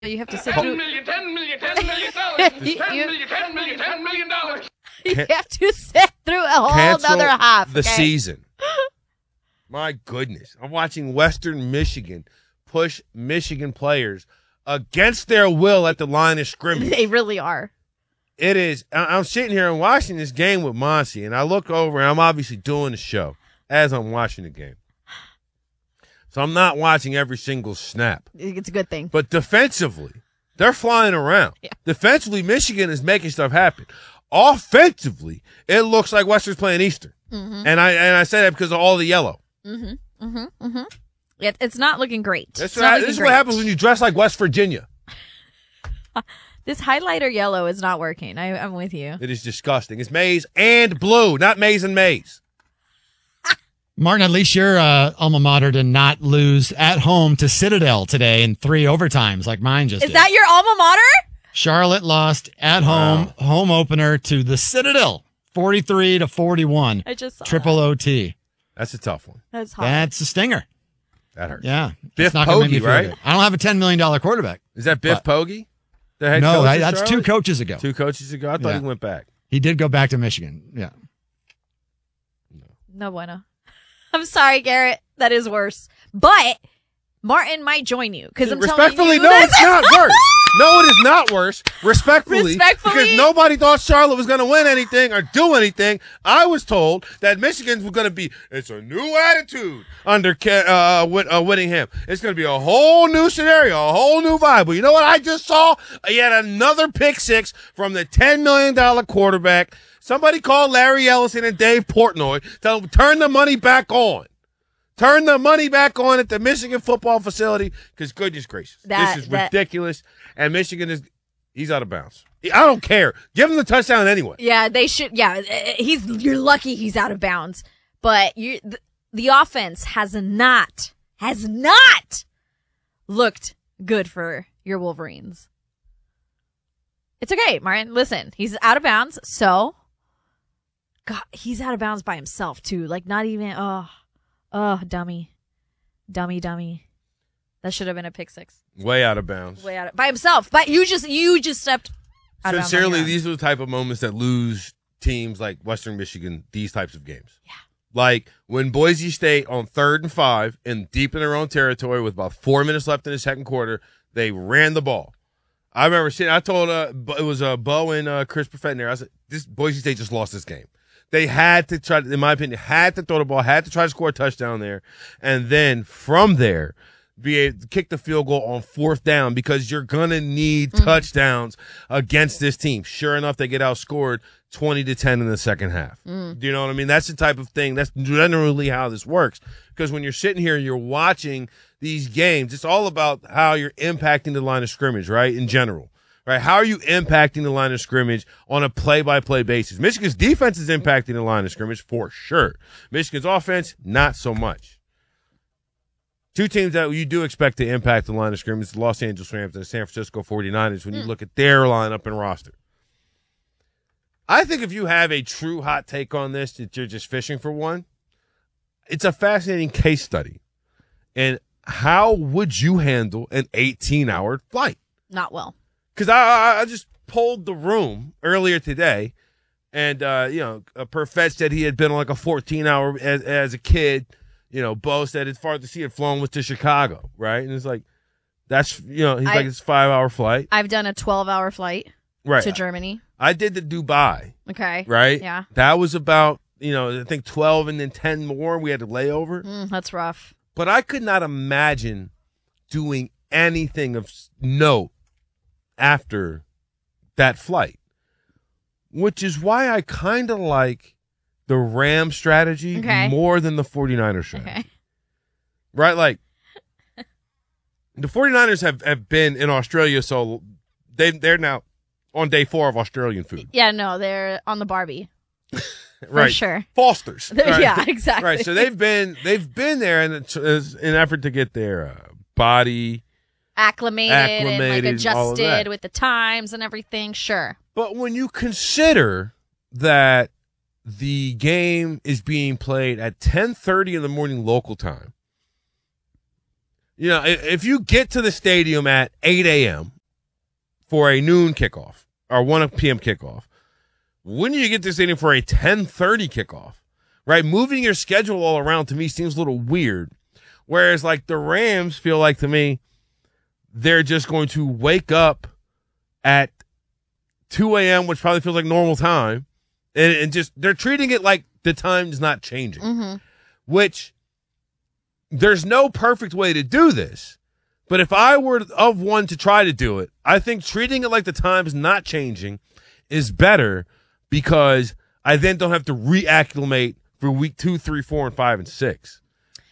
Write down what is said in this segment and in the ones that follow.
You have to sit through. $10 million, $10 million. You have to sit through a whole other half. The season. My goodness. I'm watching Western Michigan push Michigan players against their will at the line of scrimmage. They really are. It is. I'm sitting here and watching this game with Monty, and I look over, and I'm obviously doing the show as I'm watching the game. So I'm not watching every single snap. It's a good thing. But defensively, they're flying around. Yeah. Defensively, Michigan is making stuff happen. Offensively, it looks like Western's playing Eastern. Mm-hmm. And I say that because of all the yellow. Mm-hmm. Mm-hmm. Mm-hmm. It's not looking great. This is what happens when you dress like West Virginia. This highlighter yellow is not working. I'm with you. It is disgusting. It's maize and blue, not maize and maize. Martin, at least your alma mater did not lose at home to Citadel today in 3 overtimes like mine just did. Is that your alma mater? Charlotte lost at home opener to the Citadel, 43-41. I just saw Triple OT. That's a tough one. That's hard. That's a stinger. That hurts. Yeah. Biff It's not gonna make me Poggi, feel right? good. I don't have a $10 million quarterback. Is that Biff Poggi? The head No, coach of that's Charlotte? 2 coaches ago. 2 coaches ago? I thought he went back. He did go back to Michigan. Yeah. No bueno. I'm sorry, Garrett. That is worse. But Martin might join you because I'm Respectfully, telling you, no, it's not worse. No, it is not worse. Respectfully, because nobody thought Charlotte was going to win anything or do anything. I was told that Michigan was going to be, it's a new attitude under Whittingham. It's going to be a whole new scenario, a whole new vibe. But you know what I just saw? Yet another pick six from the $10 million quarterback. Somebody called Larry Ellison and Dave Portnoy. Tell them, turn the money back on. Turn the money back on at the Michigan football facility because goodness gracious, this is ridiculous. And Michigan he's out of bounds. I don't care. Give him the touchdown anyway. Yeah, they should. Yeah, you're lucky he's out of bounds. But the offense has not looked good for your Wolverines. It's okay, Martin. Listen, he's out of bounds. So, God, he's out of bounds by himself too. Like not even. Dummy. That should have been a pick six. Way out of bounds. Way out by himself. But you just stepped out of bounds. Sincerely, these are the type of moments that lose teams like Western Michigan these types of games. Yeah. Like when Boise State on 3rd and 5 and deep in their own territory with about 4 minutes left in the second quarter, they ran the ball. I remember I told it was Bo and Chris Perfett there. I said, this Boise State just lost this game. They had to try, in my opinion, had to throw the ball, had to try to score a touchdown there, and then from there, be able to kick the field goal on 4th down because you're going to need touchdowns against this team. Sure enough, they get outscored 20-10 in the second half. Do you know what I mean? That's the type of thing. That's generally how this works. Because when you're sitting here and you're watching these games, it's all about how you're impacting the line of scrimmage, right, in general. Right? How are you impacting the line of scrimmage on a play-by-play basis? Michigan's defense is impacting the line of scrimmage for sure. Michigan's offense, not so much. 2 teams that you do expect to impact the line of scrimmage, the Los Angeles Rams and the San Francisco 49ers, when you look at their lineup and roster. I think if you have a true hot take on this, that you're just fishing for one, it's a fascinating case study. And how would you handle an 18-hour flight? Not well. Because I just polled the room earlier today, and, Perfett said he had been on like a 14-hour as a kid. Bo said his farthest he had flown was to Chicago, right? And it's like, he's like, it's a 5-hour flight. I've done a 12-hour flight to Germany. I did the Dubai. Okay. Right? Yeah. That was about, I think 12 and then 10 more. We had to lay over. That's rough. But I could not imagine doing anything of note after that flight, which is why I kind of like the Ram strategy more than the 49ers strategy. Okay. Right? Like, the 49ers have been in Australia, so they're now on day 4 of Australian food. Yeah, no, they're on the Barbie. Right. For sure. Foster's. Right? Yeah, exactly. Right. So they've been there in an effort to get their body acclimated and like adjusted with the times and everything. Sure. But when you consider that the game is being played at 10:30 in the morning local time, You know, if you get to the stadium at 8 a.m. for a noon kickoff or 1 p.m. kickoff, when do you get to the stadium for a 10:30 kickoff? Right? Moving your schedule all around to me seems a little weird. Whereas, like, the Rams feel like, to me, they're just going to wake up at 2 a.m., which probably feels like normal time, and just they're treating it like the time's not changing, which there's no perfect way to do this. But if I were of one to try to do it, I think treating it like the time's not changing is better because I then don't have to reacclimate for week 2, 3, 4, and 5, and 6.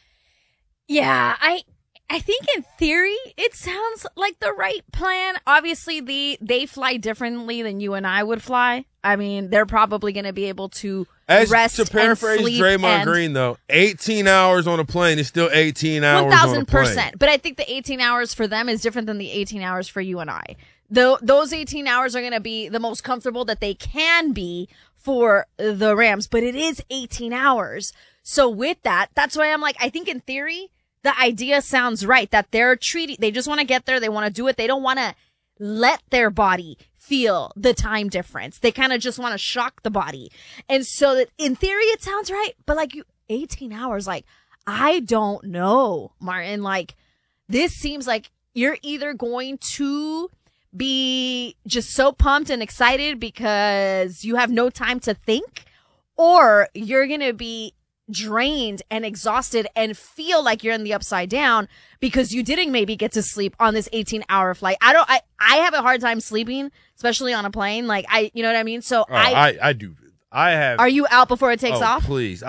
Yeah, I think in theory it sounds like the right plan. Obviously, they fly differently than you and I would fly. I mean, they're probably going to be able to rest to paraphrase and sleep Draymond Green, though, 18 hours on a plane is still 18 hours on a plane. 1,000%. But I think the 18 hours for them is different than the 18 hours for you and I. Those 18 hours are going to be the most comfortable that they can be for the Rams, but it is 18 hours. So with that, that's why I'm like, I think in theory, the idea sounds right, that they just want to get there. They want to do it. They don't want to let their body feel the time difference. They kind of just want to shock the body. And so that in theory, it sounds right. But like 18 hours, like, I don't know, Martin. Like, this seems like you're either going to be just so pumped and excited because you have no time to think, or you're going to be drained and exhausted and feel like you're in the upside down because you didn't maybe get to sleep on this 18-hour flight. I have a hard time sleeping, especially on a plane. Like, you know what I mean? So I do. I have. Are you out before it takes off? Please.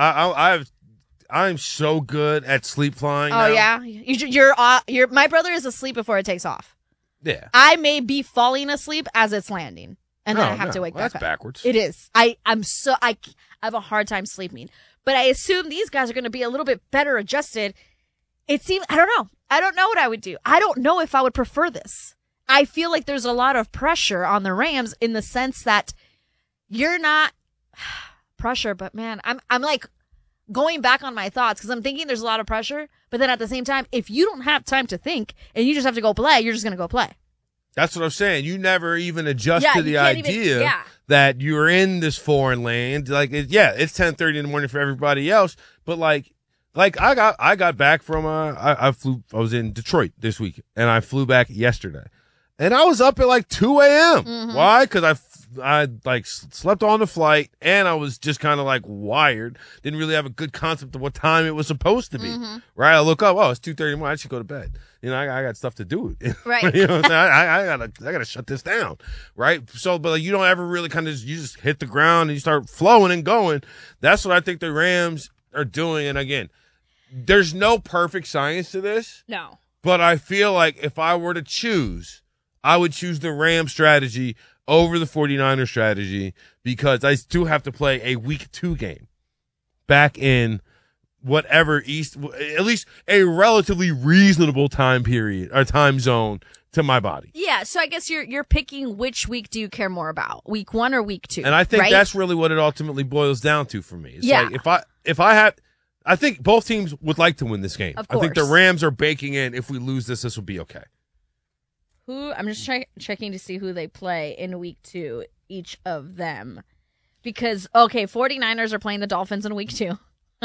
I'm so good at sleep flying. Oh, now. yeah. My brother is asleep before it takes off. Yeah. I may be falling asleep as it's landing, and then I have to wake back up. That's backwards. It is. I have a hard time sleeping. But I assume these guys are going to be a little bit better adjusted. It seems, I don't know. I don't know what I would do. I don't know if I would prefer this. I feel like there's a lot of pressure on the Rams in the sense that you're not pressure, but man, I'm like going back on my thoughts because I'm thinking there's a lot of pressure. But then at the same time, if you don't have time to think and you just have to go play, you're just going to go play. That's what I'm saying. You never even adjust to the idea that you're in this foreign land. Like, it's 10:30 in the morning for everybody else, but like I got back from I was in Detroit this week and I flew back yesterday, and I was up at like 2 a.m. Mm-hmm. Why? Because I like slept on the flight and I was just kind of like wired. Didn't really have a good concept of what time it was supposed to be. Mm-hmm. Right? I look up, it's 2:30 in the morning. I should go to bed. You know, I got stuff to do. Right. You know what I'm saying? I gotta shut this down. Right. So, but like, you don't ever really you just hit the ground and you start flowing and going. That's what I think the Rams are doing. And again, there's no perfect science to this. No. But I feel like if I were to choose, I would choose the Rams strategy over the 49ers strategy because I still have to play a week 2 game back in whatever at least a relatively reasonable time period or time zone to my body. Yeah, so I guess you're picking which week do you care more about, week 1 or week 2? And I think right? that's really what it ultimately boils down to for me. It's like I think both teams would like to win this game. Of course. I think the Rams are baking in if we lose this will be okay. I'm just checking to see who they play in week 2, each of them. Because 49ers are playing the Dolphins in week 2.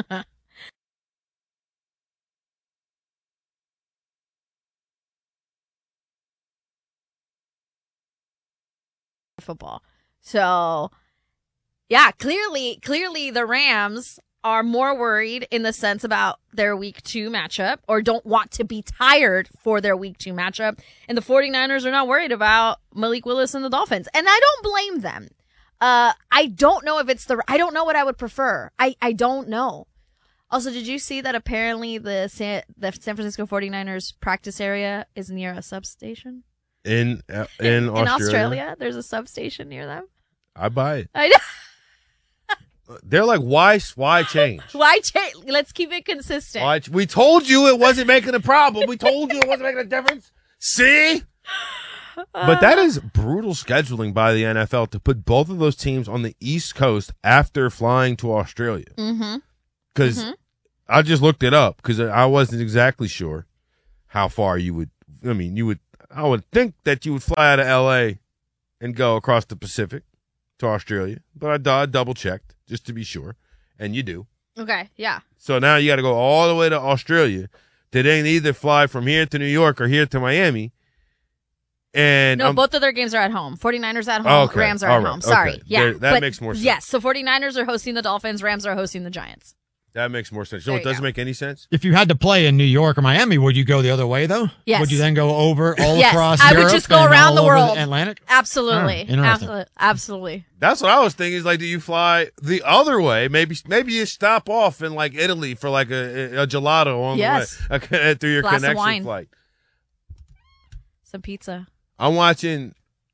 Football. So, yeah, clearly the Rams are more worried in the sense about their week 2 matchup or don't want to be tired for their week 2 matchup. And the 49ers are not worried about Malik Willis and the Dolphins. And I don't blame them. I don't know if it's I don't know what I would prefer. I don't know. Also, did you see that apparently the San Francisco 49ers practice area is near a substation? In Australia, there's a substation near them. I buy it. I know. They're like, why change? Why change? Let's keep it consistent. We told you it wasn't making a problem. We told you it wasn't making a difference. See? But that is brutal scheduling by the NFL to put both of those teams on the East Coast after flying to Australia. Mm-hmm. Because I just looked it up because I wasn't exactly sure how far you would. I mean, I would think that you would fly out of L.A. and go across the Pacific to Australia, but I double checked just to be sure, and you do. Okay, yeah. So now you got to go all the way to Australia to then either fly from here to New York or here to Miami. And no, both of their games are at home. 49ers at home, okay. Rams are All at right. home. Sorry. Okay. Yeah. That makes more sense. Yes, so 49ers are hosting the Dolphins, Rams are hosting the Giants. That makes more sense. You know There what you doesn't go. make any sense? If you had to play in New York or Miami, would you go the other way though? Yes. Would you then go over all Yes, across I would Europe just go and around all the over world. Atlantic? Absolutely. Interesting. Absolutely. That's what I was thinking. Is like, do you fly the other way? Maybe you stop off in like Italy for like a gelato on Yes. the way through your Glass of connection wine. flight. Some pizza. I'm watching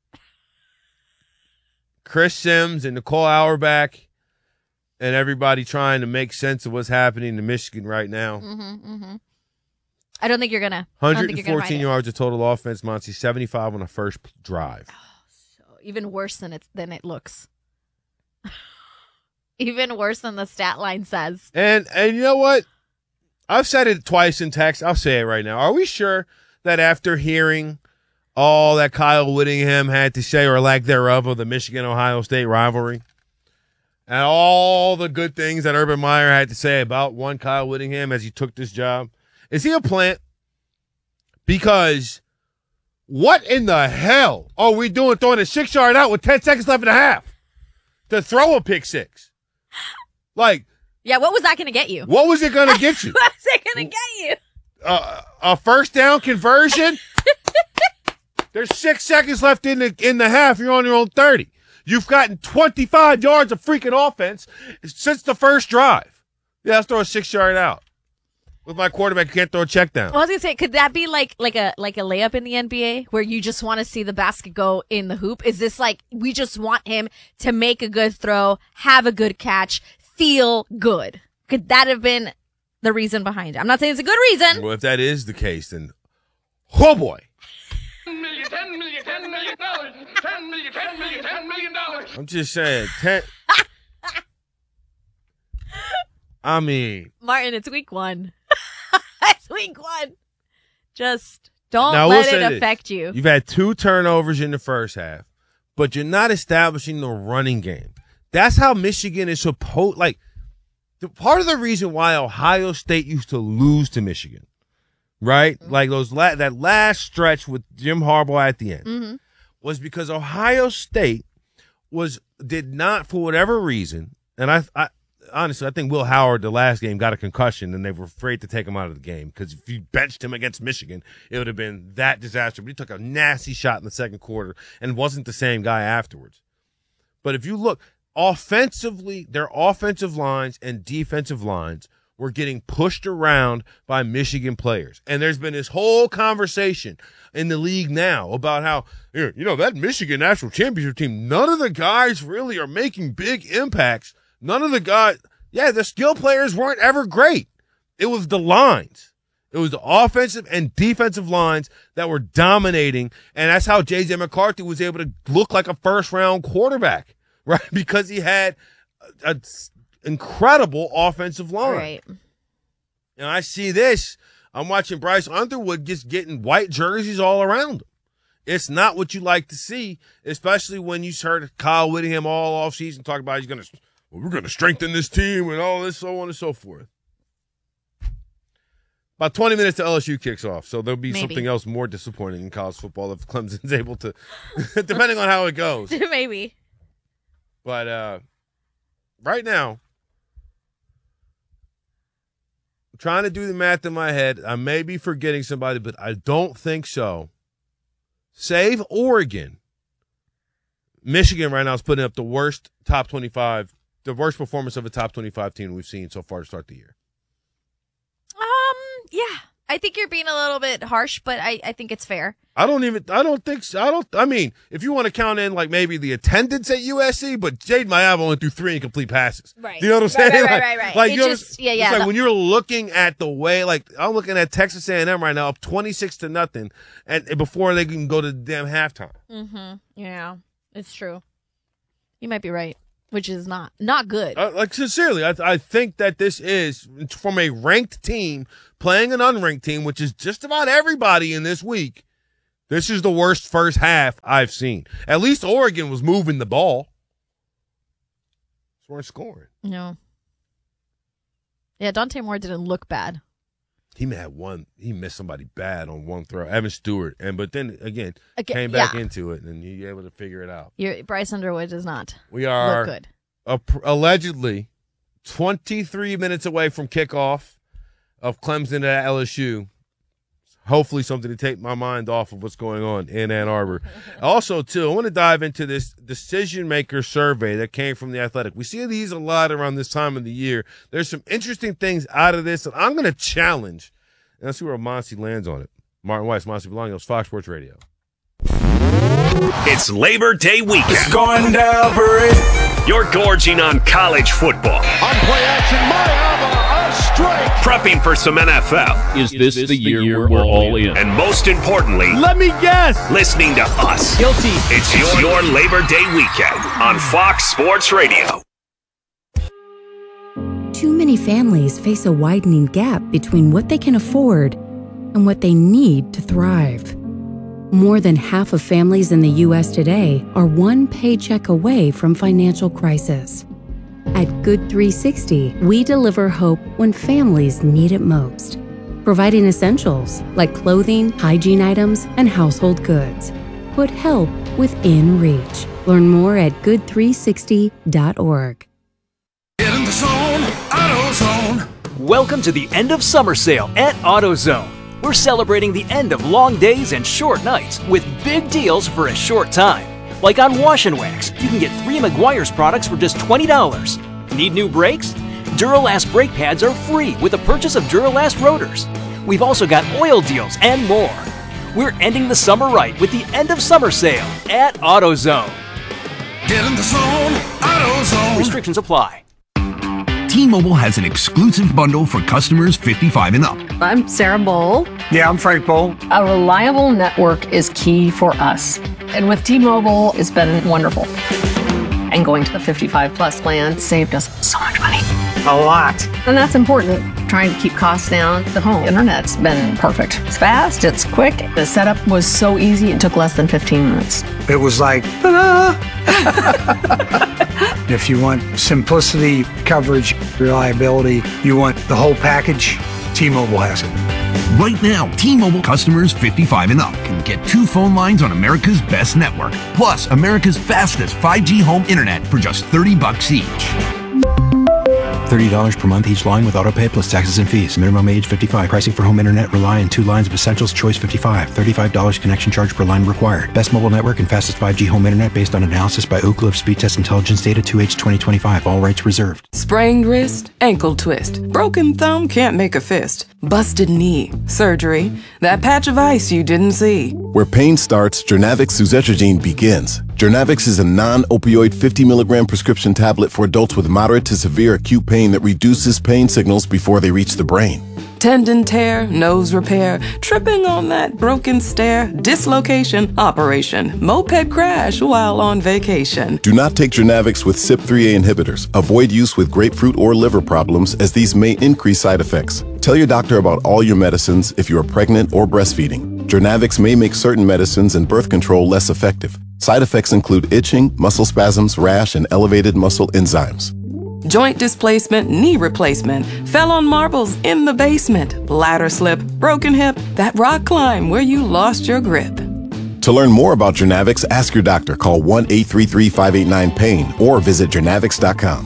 Chris Sims and Nicole Auerbach and everybody trying to make sense of what's happening in Michigan right now. I don't think you're gonna. I don't think you're gonna 114 find it. yards of total offense, Monty. 75 on the first drive. Even worse than it looks. Even worse than the stat line says. And you know what? I've said it twice in text. I'll say it right now. Are we sure that after hearing all that Kyle Whittingham had to say, or lack thereof, of the Michigan-Ohio State rivalry, and all the good things that Urban Meyer had to say about one Kyle Whittingham as he took this job, is he a plant? Because what in the hell are we doing throwing a 6-yard out with 10 seconds left in the half to throw a pick six? Like, Yeah, what was that gonna get you? what was it going to get you? What was it gonna get you? A first down conversion? There's 6 seconds left in the half. You're on your own 30. You've gotten 25 yards of freaking offense since the first drive. Yeah, let's throw a 6-yard out. With my quarterback, you can't throw a check down. Well, I was gonna say, could that be like a layup in the NBA where you just want to see the basket go in the hoop? Is this like we just want him to make a good throw, have a good catch, feel good? Could that have been the reason behind it? I'm not saying it's a good reason. Well, if that is the case, then oh boy. $10 million, $10 million, $10 million, $10 million, $10 million, $10 million. I'm just saying, I mean, Martin, it's week 1. It's week 1. Just don't Now, I will let say it this. affect you. You've had 2 turnovers in the first half, but you're not establishing the running game. That's how Michigan is supposed, like, part of the reason why Ohio State used to lose to Michigan, right? Like that last stretch with Jim Harbaugh at the end was because Ohio State did not, for whatever reason, and I honestly, I think Will Howard, the last game, got a concussion, and they were afraid to take him out of the game because if you benched him against Michigan, it would have been that disaster. But he took a nasty shot in the second quarter and wasn't the same guy afterwards. But if you look offensively, their offensive lines and defensive lines were getting pushed around by Michigan players. And there's been this whole conversation in the league now about how, you know, that Michigan national championship team, none of the guys really are making big impacts. None of the guys, the skill players weren't ever great. It was the lines. It was the offensive and defensive lines that were dominating, and that's how J.J. McCarthy was able to look like a first-round quarterback, right? Because he had an incredible offensive line. Right. And I see this. I'm watching Bryce Underwood just getting white jerseys all around him. It's not what you like to see, especially when you heard Kyle Whittingham all offseason talk about we're going to strengthen this team and all this, so on and so forth. About 20 minutes to LSU kicks off, so there'll be Maybe. something else more disappointing in college football if Clemson's able to, depending on how it goes. Maybe. But right now, I'm trying to do the math in my head. I may be forgetting somebody, but I don't think so. Save Oregon. Michigan right now is putting up the worst worst performance of a top 25 team we've seen so far to start the year. Yeah. I think you're being a little bit harsh, but I think it's fair. I don't think so. I mean, if you want to count in like maybe the attendance at USC, but Jade Mayav only threw 3 incomplete passes. Right. Do you know what I'm saying? Right. Like, It you know, just- yeah. It's like the- when you're looking at the way, like I'm looking at Texas A&M right now up 26-0, and before they can go to the damn halftime. Yeah, it's true. You might be right. which is not good. Like, sincerely, I think that this is, from a ranked team playing an unranked team, which is just about everybody in this week, this is the worst first half I've seen. At least Oregon was moving the ball. We're scoring. No. Yeah, Dante Moore didn't look bad. He missed somebody bad on one throw. Evan Stewart. But then, again came back into it, and he able to figure it out. Bryce Underwood does not We are look good. Allegedly 23 minutes away from kickoff of Clemson at LSU. Hopefully something to take my mind off of what's going on in Ann Arbor. Also, too, I want to dive into this decision-maker survey that came from The Athletic. We see these a lot around this time of the year. There's some interesting things out of this that I'm going to challenge. And let's see where Monty lands on it. Martin Weiss, Monty Bolaños, Fox Sports Radio. It's Labor Day weekend. It's going down for it. You're gorging on college football. On play action, Mayava, a strike. Prepping for some NFL. Is this the year we're all in? And most importantly, Let me guess. listening to us. Guilty. It's your Labor Day weekend on Fox Sports Radio. Too many families face a widening gap between what they can afford and what they need to thrive. More than half of families in the U.S. today are one paycheck away from financial crisis. At Good 360, we deliver hope when families need it most, providing essentials like clothing, hygiene items, and household goods. Put help within reach. Learn more at good360.org. Get in the zone, AutoZone. Welcome to the end of summer sale at AutoZone. We're celebrating the end of long days and short nights with big deals for a short time. Like on Wash and Wax, you can get 3 Meguiar's products for just $20. Need new brakes? Duralast brake pads are free with the purchase of Duralast rotors. We've also got oil deals and more. We're ending the summer right with the end of summer sale at AutoZone. Get in the zone, AutoZone. Restrictions apply. T-Mobile has an exclusive bundle for customers 55 and up. I'm Sarah Bowl. Yeah, I'm Frank Bowl. A reliable network is key for us. And with T-Mobile, it's been wonderful. And going to the 55 plus plan saved us so much money. A lot. And that's important. Trying to keep costs down. The home internet's been perfect. It's fast, it's quick. The setup was so easy, it took less than 15 minutes. It was like, ta-da! If you want simplicity, coverage, reliability, you want the whole package, T-Mobile has it. Right now, T-Mobile customers 55 and up can get 2 phone lines on America's best network, plus America's fastest 5G home internet for just $30 each. $30 per month each line with autopay plus taxes and fees. Minimum age 55. Pricing for home internet rely on 2 lines of essentials. Choice 55. $35 connection charge per line required. Best mobile network and fastest 5G home internet based on analysis by Ookla of Speed Test Intelligence data 2H 2025. All rights reserved. Sprained wrist, ankle twist. Broken thumb can't make a fist. Busted knee. Surgery. That patch of ice you didn't see. Where pain starts, Jernavix suzetrigine begins. Jernavix is a non-opioid 50 milligram prescription tablet for adults with moderate to severe acute pain that reduces pain signals before they reach the brain. Tendon tear, nose repair, tripping on that broken stair, dislocation, operation, moped crash while on vacation. Do not take Jernavix with CYP3A inhibitors. Avoid use with grapefruit or liver problems, as these may increase side effects. Tell your doctor about all your medicines if you are pregnant or breastfeeding. Jernavix may make certain medicines and birth control less effective. Side effects include itching, muscle spasms, rash, and elevated muscle enzymes. Joint displacement, knee replacement, fell on marbles in the basement, ladder slip, broken hip, that rock climb where you lost your grip. To learn more about Jernavix, ask your doctor. Call 1-833-589-PAIN or visit Jernavix.com.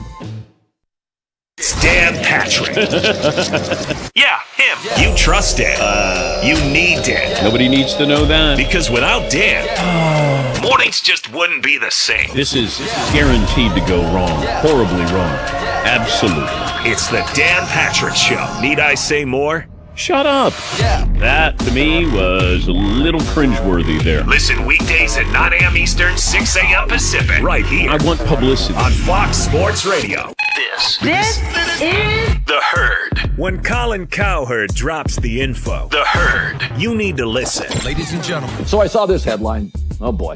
It's Dan Patrick. Yeah, him. You trust Dan. You need Dan. Nobody needs to know that. Because without Dan, mornings just wouldn't be the same. This is guaranteed to go wrong. Horribly wrong. Absolutely. It's the Dan Patrick Show. Need I say more? Shut up. That, to me, was a little cringeworthy there. Listen weekdays at 9 a.m. Eastern, 6 a.m. Pacific. Right here. I want publicity. On Fox Sports Radio. This is The Herd. When Colin Cowherd drops the info, The Herd, you need to listen. Ladies and gentlemen. So I saw this headline. Oh, boy.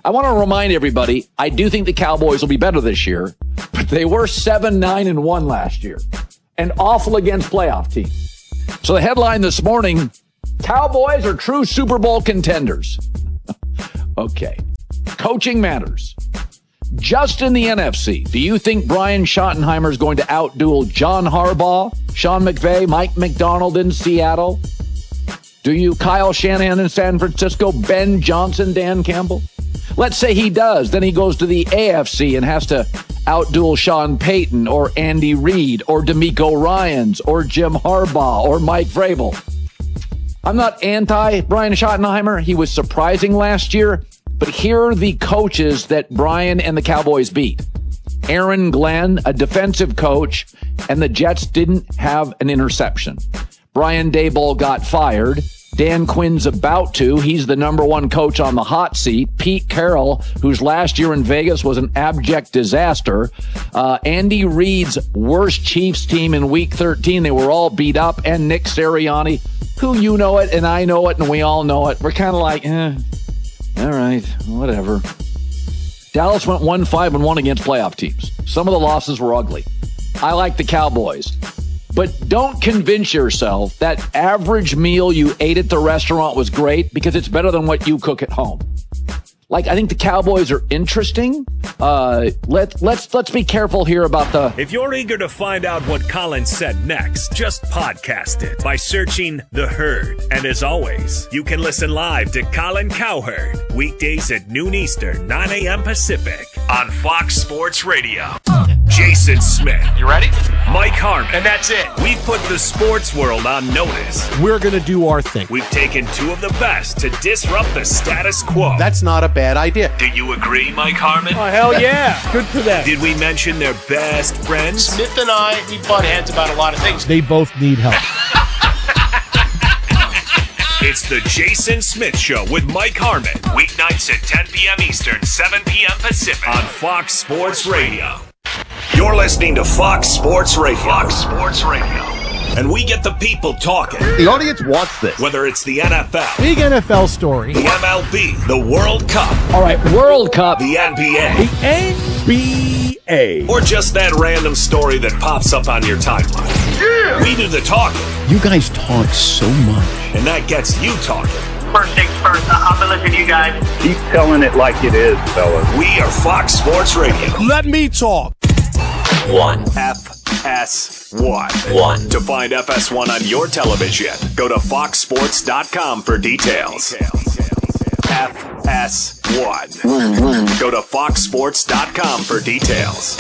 I want to remind everybody, I do think the Cowboys will be better this year, but they were 7-9-1 last year and awful against playoff teams. So the headline this morning, Cowboys are true Super Bowl contenders. Okay. Coaching matters. Just in the NFC, do you think Brian Schottenheimer is going to outduel John Harbaugh, Sean McVay, Mike McDonald in Seattle? Do you Kyle Shanahan in San Francisco, Ben Johnson, Dan Campbell? Let's say he does. Then he goes to the AFC and has to outduel Sean Payton or Andy Reid or DeMeco Ryans or Jim Harbaugh or Mike Vrabel. I'm not anti Brian Schottenheimer. He was surprising last year. But here are the coaches that Brian and the Cowboys beat. Aaron Glenn, a defensive coach, and the Jets didn't have an interception. Brian Daboll got fired. Dan Quinn's about to. He's the number one coach on the hot seat. Pete Carroll, whose last year in Vegas was an abject disaster. Andy Reid's worst Chiefs team in Week 13. They were all beat up. And Nick Sirianni, who you know it and I know it and we all know it. We're kind of like, all right, whatever. Dallas went 1-5-1 against playoff teams. Some of the losses were ugly. I like the Cowboys. But don't convince yourself that average meal you ate at the restaurant was great because it's better than what you cook at home. Like, I think the Cowboys are interesting. Let's be careful here about the... If you're eager to find out what Colin said next, just podcast it by searching The Herd. And as always, you can listen live to Colin Cowherd weekdays at noon Eastern, 9 a.m. Pacific on Fox Sports Radio. Jason Smith. You ready? Mike Harmon. And that's it. We've put the sports world on notice. We're going to do our thing. We've taken two of the best to disrupt the status quo. That's not a bad idea. Do you agree, Mike Harmon? Oh, hell yeah. Good for them. Did we mention their best friends? Smith and I, we butt heads about a lot of things. They both need help. It's the Jason Smith Show with Mike Harmon. Weeknights at 10 p.m. Eastern, 7 p.m. Pacific on Fox Sports Radio. You're listening to Fox Sports Radio. Fox Sports Radio. And we get the people talking. The audience wants this. Whether it's the NFL. Big NFL story. The MLB. The World Cup. All right, World Cup. The NBA. The NBA. Or just that random story that pops up on your timeline. Yeah! We do the talking. You guys talk so much. And that gets you talking. First things first, I'll be listening to you guys. Keep telling it like it is, fellas. We are Fox Sports Radio. Let me talk. FS1. To find FS1 on your television, go to foxsports.com for details. FS1. Go to foxsports.com for details.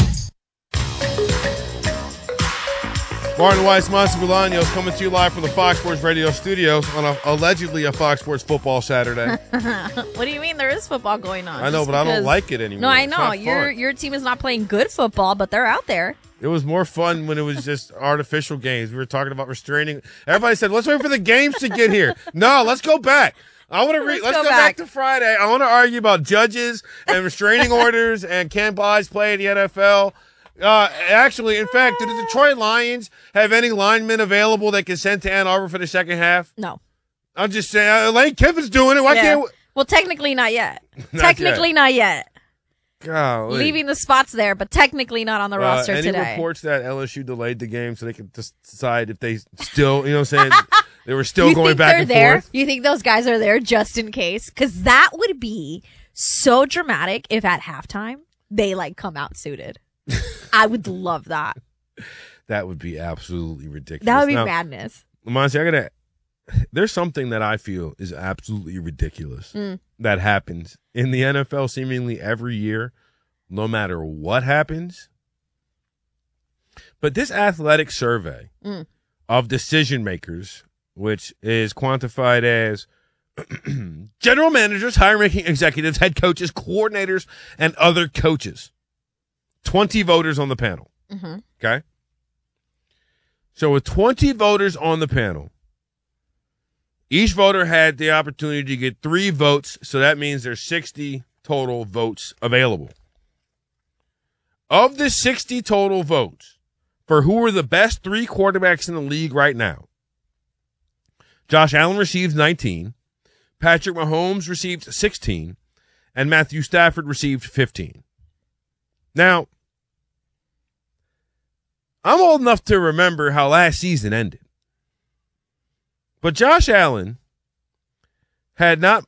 Martin Weiss, Monster Bolaños coming to you live from the Fox Sports Radio studios on allegedly a Fox Sports football Saturday. What do you mean there is football going on? I know, but I don't like it anymore. No, I know. Your team is not playing good football, but they're out there. It was more fun when it was just artificial games. We were talking about restraining. Everybody said, let's wait for the games to get here. No, let's go back. Let's go back to Friday. I want to argue about judges and restraining orders and can guys play in the NFL. Actually, in fact, do the Detroit Lions have any linemen available that can send to Ann Arbor for the second half? No. I'm just saying, Lane Kiffin's doing it. Why can't we? Well, technically not yet. Not yet. Golly. Leaving the spots there, but technically not on the roster any today. Any reports that LSU delayed the game so they could decide if they still, you know what I'm saying, they were still going back and forth? You think those guys are there just in case? Because that would be so dramatic if at halftime they come out suited. I would love that. That would be absolutely ridiculous. That would be madness. Monty, there's something that I feel is absolutely ridiculous that happens in the NFL seemingly every year, no matter what happens. But this athletic survey of decision makers, which is quantified as general managers, higher-ranking executives, head coaches, coordinators, and other coaches. 20 voters on the panel. Mm-hmm. Okay? So with 20 voters on the panel, each voter had the opportunity to get 3 votes, so that means there's 60 total votes available. Of the 60 total votes for who are the best 3 quarterbacks in the league right now, Josh Allen receives 19, Patrick Mahomes receives 16, and Matthew Stafford received 15. Now, I'm old enough to remember how last season ended. But Josh Allen had not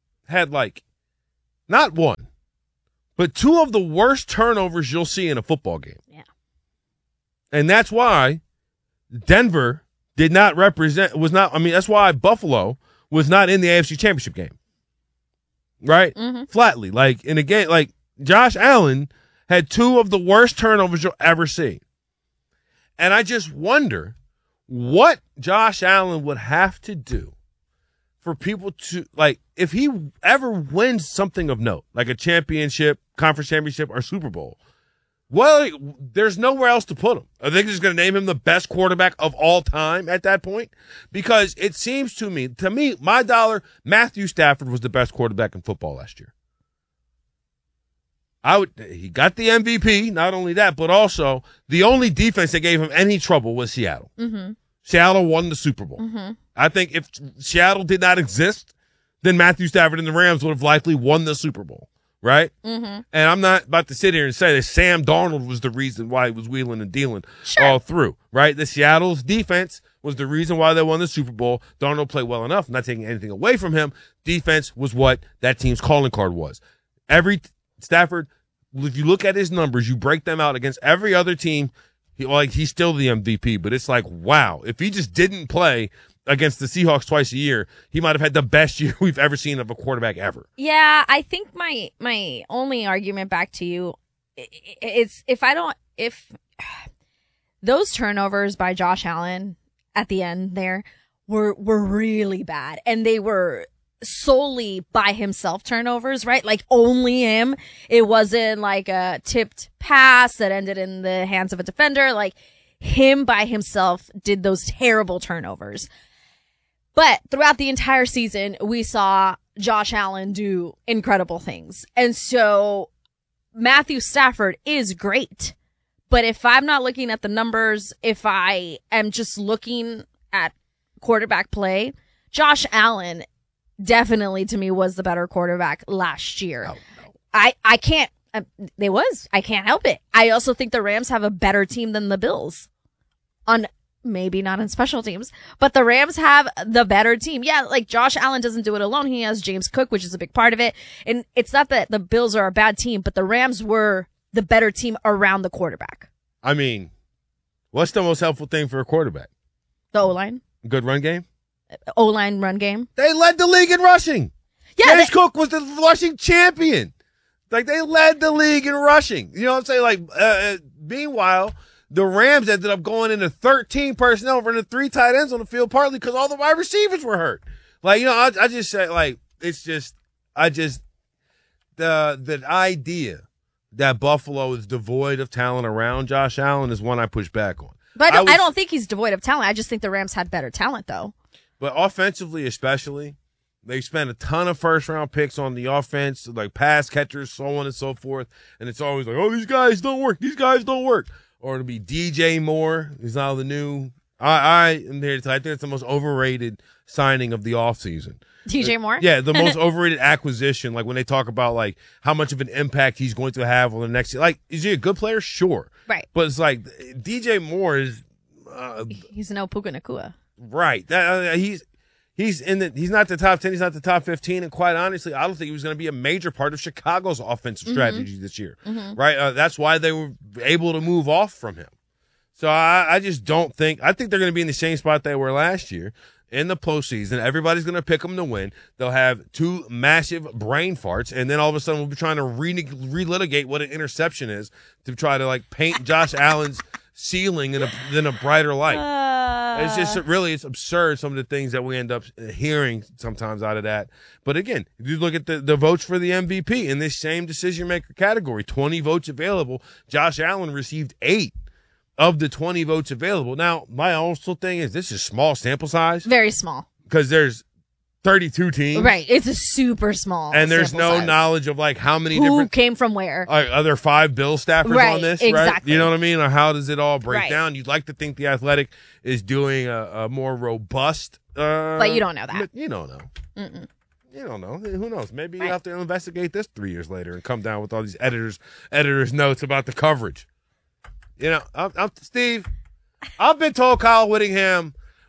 one, but two of the worst turnovers you'll see in a football game. Yeah. And that's why Denver that's why Buffalo was not in the AFC Championship game. Right? Mm-hmm. Flatly. In a game, Josh Allen had two of the worst turnovers you'll ever see. And I just wonder what Josh Allen would have to do for people to, if he ever wins something of note, like a championship, conference championship, or Super Bowl, well, there's nowhere else to put him. Are they just going to name him the best quarterback of all time at that point? Because it seems to me, my dollar, Matthew Stafford was the best quarterback in football last year. He got the MVP, not only that, but also the only defense that gave him any trouble was Seattle. Mm-hmm. Seattle won the Super Bowl. Mm-hmm. I think if Seattle did not exist, then Matthew Stafford and the Rams would have likely won the Super Bowl, right? Mm-hmm. And I'm not about to sit here and say that Sam Darnold was the reason why he was wheeling and dealing all through, right? The Seattle's defense was the reason why they won the Super Bowl. Darnold played well enough. I'm not taking anything away from him. Defense was what that team's calling card was. Stafford, if you look at his numbers, you break them out against every other team, he's still the MVP, but it's like, wow, if he just didn't play against the Seahawks twice a year, he might have had the best year we've ever seen of a quarterback ever. Yeah, I think my only argument back to you is if those turnovers by Josh Allen at the end there were really bad, and they were solely by himself turnovers, right? Only him. It wasn't like a tipped pass that ended in the hands of a defender. Him by himself did those terrible turnovers. But throughout the entire season, we saw Josh Allen do incredible things. And so Matthew Stafford is great. But if I'm not looking at the numbers, if I am just looking at quarterback play, Josh Allen definitely to me was the better quarterback last year. No. I can't help it. I also think the Rams have a better team than the Bills, on maybe not on special teams, but the Rams have the better team. Yeah, Josh Allen doesn't do it alone. He has James Cook, which is a big part of it. And it's not that the Bills are a bad team, but the Rams were the better team around the quarterback. I mean, what's the most helpful thing for a quarterback? The O-line. Good run game? O-line run game. They led the league in rushing. Yeah, James Cook was the rushing champion. They led the league in rushing. You know what I'm saying? Meanwhile, the Rams ended up going into 13 personnel, running 3 tight ends on the field, partly because all the wide receivers were hurt. I just say, it's just, the idea that Buffalo is devoid of talent around Josh Allen is one I push back on. But I don't think he's devoid of talent. I just think the Rams had better talent, though. But offensively, especially, they spent a ton of first-round picks on the offense, pass catchers, so on and so forth. And it's always these guys don't work. These guys don't work. Or it'll be DJ Moore. He's now the new. I am here to tell you, I think it's the most overrated signing of the offseason. DJ Moore? Yeah, the most overrated acquisition. When they talk about how much of an impact he's going to have on the next year. Is he a good player? Sure. Right. But it's DJ Moore is. He's no Puka Nacua. Right. He's not the top 10. He's not the top 15. And quite honestly, I don't think he was going to be a major part of Chicago's offensive strategy this year. Mm-hmm. Right. That's why they were able to move off from him. So I just don't think. I think they're going to be in the same spot they were last year in the postseason. Everybody's going to pick them to win. They'll have 2 massive brain farts, and then all of a sudden we'll be trying to relitigate what an interception is to try to paint Josh Allen's ceiling in a brighter light. It's just it's absurd, some of the things that we end up hearing sometimes out of that. But again, if you look at the votes for the MVP in this same decision maker category, 20 votes available, Josh Allen received 8 of the 20 votes available. Now, my also thing is this is small sample size. Very small. Because there's 32 teams. Right. It's a super small and there's no size. knowledge of how many who different came from where. Are there 5 Bill staffers right, on this? Exactly. Right? You know what I mean? Or how does it all break right. down? You'd like to think the Athletic is doing a more robust. But you don't know that. You don't know. Mm-mm. You don't know. Who knows? Maybe you have to investigate this 3 years later and come down with all these editors' notes about the coverage. You know, I'm Steve. I've been told Kyle Whittingham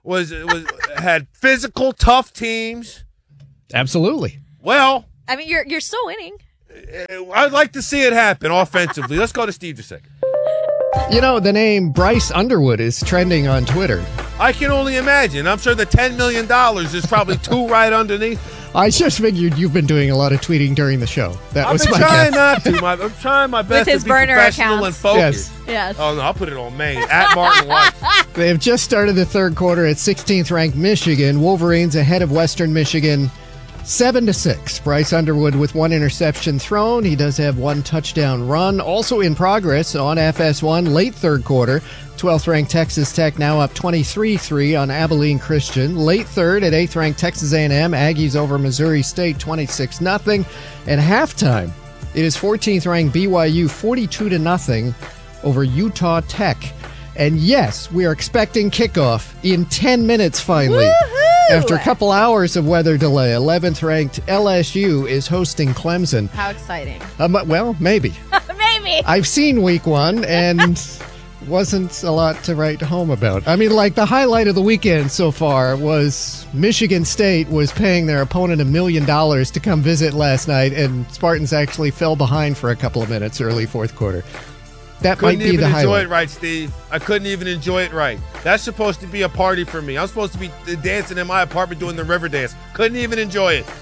had physical, tough teams. Absolutely. Well, I mean, you're still winning. I'd like to see it happen offensively. Let's go to Steve just a second. You know, the name Bryce Underwood is trending on Twitter. I can only imagine. I'm sure the $10 million is probably two right underneath. I just figured you've been doing a lot of tweeting during the show. That was my trying guess. not to. I'm trying my best With his to be burner professional accounts. and focused. Yes. Oh, no, I'll put it on Maine. At Martin White. They have just started the third quarter at 16th ranked Michigan. Wolverines ahead of Western Michigan 7-6. Bryce Underwood with one interception thrown. He does have one touchdown run. Also in progress on FS1 late third quarter. 12th ranked Texas Tech now up 23-3 on Abilene Christian. Late third at 8th ranked Texas A&M. Aggies over Missouri State 26-0. And halftime, it is 14th ranked BYU 42-0 over Utah Tech. And yes, we are expecting kickoff in 10 minutes finally. Woohoo! After a couple hours of weather delay, 11th ranked LSU is hosting Clemson. How exciting. Well, maybe. Maybe. I've seen week one and wasn't a lot to write home about. I mean, like the highlight of the weekend so far was Michigan State was paying their opponent $1 million to come visit last night, and Spartans actually fell behind for a couple of minutes early fourth quarter. That might be the highlight. Couldn't even enjoy it right, Steve. I couldn't even enjoy it right. That's supposed to be a party for me. I'm supposed to be dancing in my apartment doing the river dance. Couldn't even enjoy it.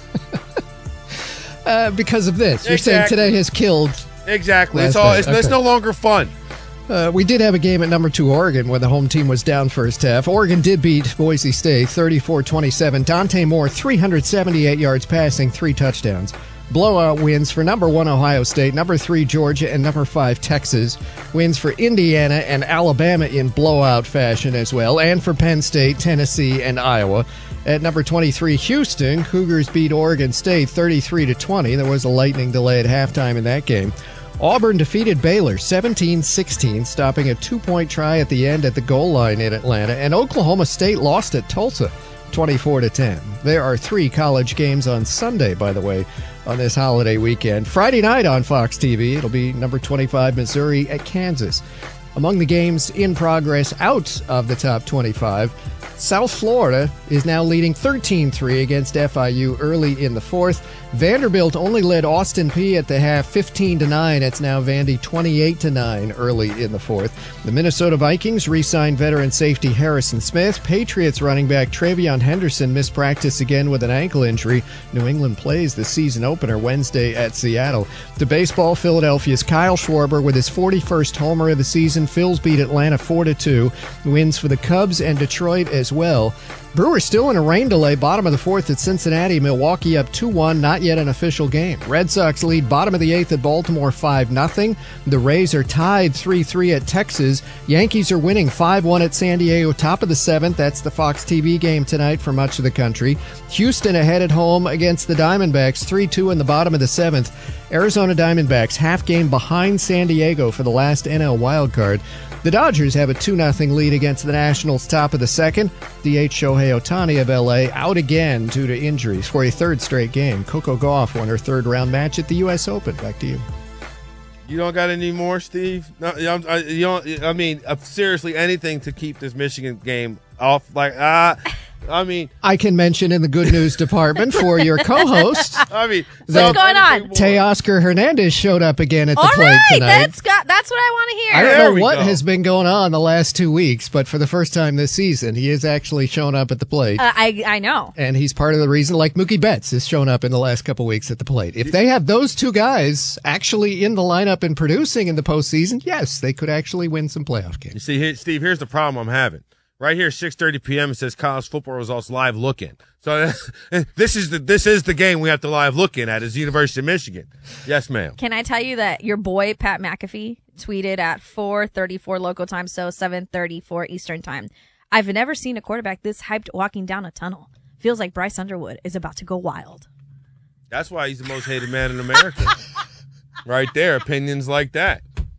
Because of this. You're saying today has killed. Exactly. Last night. It's no longer fun. We did have a game at number 2 Oregon when the home team was down first half. Oregon did beat Boise State 34-27. Dante Moore, 378 yards passing, 3 touchdowns. Blowout wins for number 1 Ohio State, number 3 Georgia, and number 5 Texas. Wins for Indiana and Alabama in blowout fashion as well, and for Penn State, Tennessee, and Iowa. At number 23 Houston, Cougars beat Oregon State 33-20. There was a lightning delay at halftime in that game. Auburn defeated Baylor 17-16, stopping a 2-point try at the end at the goal line in Atlanta. And Oklahoma State lost at Tulsa 24-10. There are 3 college games on Sunday, by the way, on this holiday weekend. Friday night on Fox TV, it'll be number 25 Missouri at Kansas. Among the games in progress out of the top 25, South Florida is now leading 13-3 against FIU early in the fourth. Vanderbilt only led Austin Peay at the half 15-9. It's now Vandy 28-9 early in the fourth. The Minnesota Vikings re-signed veteran safety Harrison Smith. Patriots running back Travion Henderson missed practice again with an ankle injury. New England plays the season opener Wednesday at Seattle. To baseball, Philadelphia's Kyle Schwarber with his 41st homer of the season. Phils beat Atlanta 4-2. Wins for the Cubs and Detroit as well. Brewers still in a rain delay, bottom of the fourth at Cincinnati. Milwaukee up 2-1, not yet an official game. Red Sox lead bottom of the eighth at Baltimore 5-0. The Rays are tied 3-3 at Texas. Yankees are winning 5-1 at San Diego, top of the seventh. That's the Fox TV game tonight for much of the country. Houston ahead at home against the Diamondbacks 3-2 in the bottom of the seventh. Arizona Diamondbacks half game behind San Diego for the last NL wildcard. The Dodgers have a 2-0 lead against the Nationals top of the second. DH Shohei Ohtani of LA out again due to injuries for a third straight game. Coco Gauff won her third round match at the U.S. Open. Back to you. You don't got any more, Steve? No, seriously, anything to keep this Michigan game off. I can mention in the good news department for your co-host. What's going on? Teoscar Hernandez showed up again at the plate right, tonight. That's what I want to hear. I don't know what has been going on the last 2 weeks, but for the first time this season, he has actually shown up at the plate. I know. And he's part of the reason, like Mookie Betts has shown up in the last couple weeks at the plate. If they have those two guys actually in the lineup and producing in the postseason, yes, they could actually win some playoff games. You see, Steve, here's the problem I'm having. Right here, 6:30 p.m. It says college football results live look-in. So this is the game we have to live look in at is the University of Michigan. Yes, ma'am. Can I tell you that your boy Pat McAfee tweeted at 4:34 local time, so 7:34 Eastern time. I've never seen a quarterback this hyped walking down a tunnel. Feels like Bryce Underwood is about to go wild. That's why he's the most hated man in America. Right there, opinions like that.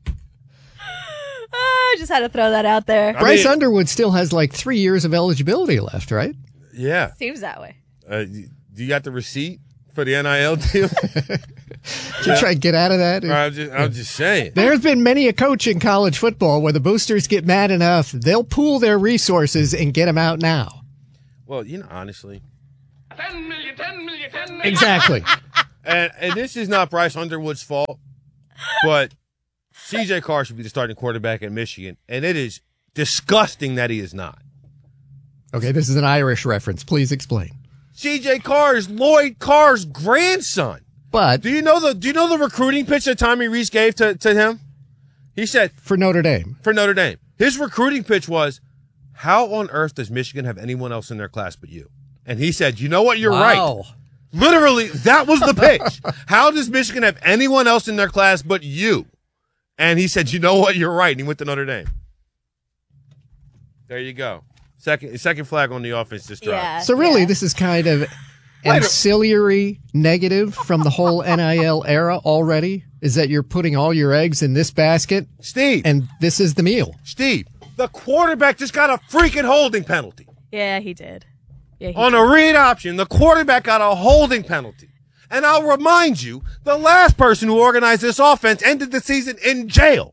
I just had to throw that out there. Bryce Underwood still has like 3 years of eligibility left, right? Yeah. Seems that way. Do you got the receipt? For the NIL deal? Did you try to get out of that? I'm just saying. There's been many a coach in college football where the boosters get mad enough, they'll pool their resources and get them out now. Well, honestly. 10 million, 10 million, 10 million. Exactly. and this is not Bryce Underwood's fault, but C.J. Carr should be the starting quarterback at Michigan, and it is disgusting that he is not. Okay, this is an Irish reference. Please explain. C.J. Carr is Lloyd Carr's grandson. But do you know the recruiting pitch that Tommy Rees gave to him? He said for Notre Dame. For Notre Dame. His recruiting pitch was, how on earth does Michigan have anyone else in their class but you? And he said, you know what, you're right. Literally, that was the pitch. How does Michigan have anyone else in their class but you? And he said, you know what, you're right. And he went to Notre Dame. There you go. Second flag on the offense this drive. Yeah, so really, this is kind of ancillary negative from the whole NIL era already, is that you're putting all your eggs in this basket. Steve. And this is the meal. Steve, the quarterback just got a freaking holding penalty. Yeah, he did. Yeah, on a read option, the quarterback got a holding penalty. And I'll remind you, the last person who organized this offense ended the season in jail.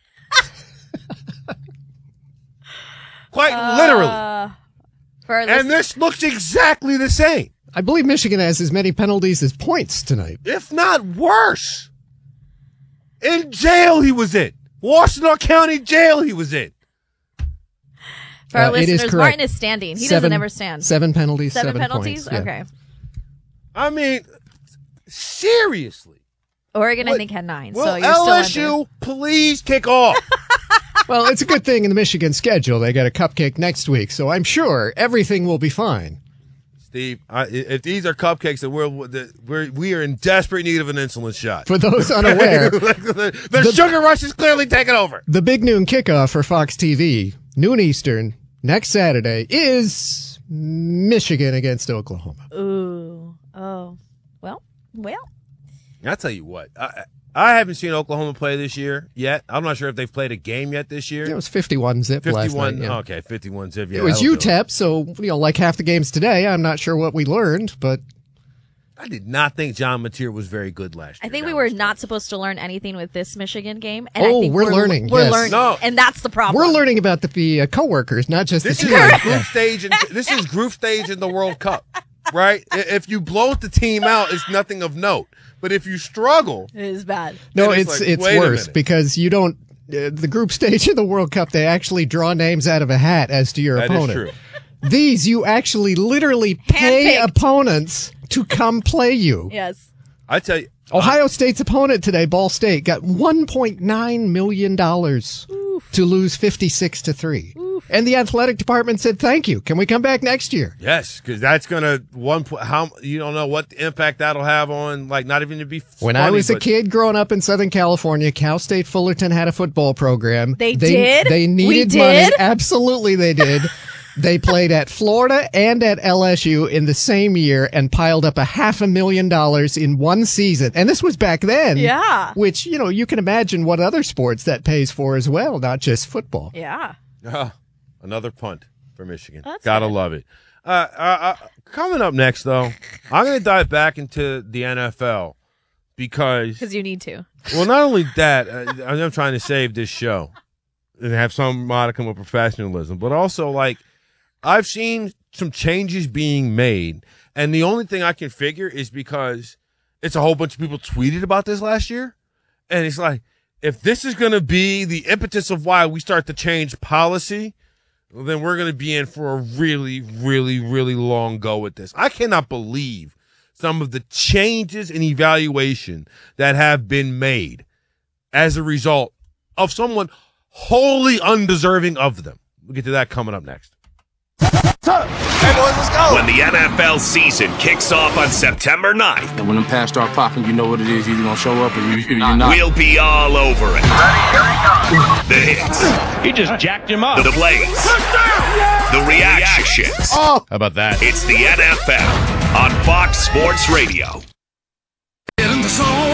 Quite literally. And this looks exactly the same. I believe Michigan has as many penalties as points tonight. If not worse. In jail he was in. Washtenaw County jail he was in. For our it is listeners, correct. Martin is standing. He doesn't ever stand. 7 penalties, 7 penalties? points. Yeah. Okay. I mean, seriously. Oregon, I think, had 9. Will so you're LSU still under. please kick off? Well, it's a good thing in the Michigan schedule. They got a cupcake next week, so I'm sure everything will be fine. Steve, if these are cupcakes, then we are in desperate need of an insulin shot. For those unaware, the sugar rush is clearly taking over. The big noon kickoff for Fox TV, noon Eastern, next Saturday, is Michigan against Oklahoma. Ooh. Oh. Well. I'll tell you what. I haven't seen Oklahoma play this year yet. I'm not sure if they've played a game yet this year. It was 51-zip last night. Yeah. Okay, 51-zip. Yeah, it was UTEP, so like half the games today. I'm not sure what we learned, but I did not think John Mateer was very good last year. I think we were not supposed to learn anything with this Michigan game. And oh, I think we're learning. We're yes. learning, No. and that's the problem. We're learning about the coworkers, not just This the is team. group stage. This is group stage in the World Cup, right? If you blow the team out, it's nothing of note. But if you struggle, it is bad. No, then it's like, wait a worse minute. because you don't. The group stage of the World Cup, they actually draw names out of a hat as to your That is opponent. true. These, you actually literally pay opponents to come play you. Yes. I tell you, Ohio State's opponent today, Ball State, got $1.9 million to lose 56-3. And the athletic department said, "Thank you. Can we come back next year?" yes, because that's gonna you don't know what the impact that'll have on not even to be. When funny, I was a but kid growing up in Southern California, Cal State Fullerton had a football program. They did? They We needed did? money. Absolutely, they did. They played at Florida and at LSU in the same year and piled up $500,000 in one season. And this was back then. Yeah. Which, you can imagine what other sports that pays for as well, not just football. Yeah. Another punt for Michigan. That's Gotta good. love it. Coming up next, though, I'm going to dive back into the NFL because you need to. Well, not only that, I'm trying to save this show and have some modicum of professionalism, but also I've seen some changes being made, and the only thing I can figure is because it's a whole bunch of people tweeted about this last year, and it's like, if this is going to be the impetus of why we start to change policy, well, then we're going to be in for a really, really, really long go with this. I cannot believe some of the changes in evaluation that have been made as a result of someone wholly undeserving of them. We'll get to that coming up next. Hey, boys, let's go. When the NFL season kicks off on September 9th, And when them pads start popping, you know what it is. You're going to show up or you're not. we'll be all over it. The hits. He just jacked him up. The plays. The reactions. How about that? It's the NFL on Fox Sports Radio. In the zone,